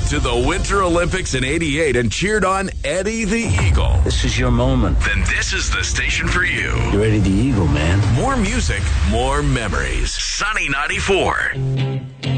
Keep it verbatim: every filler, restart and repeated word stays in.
to the Winter Olympics in eighty-eight and cheered on Eddie the Eagle, This is your moment. then this is the station for you. You're Eddie the Eagle, man. More music, more memories. Sunny ninety-four.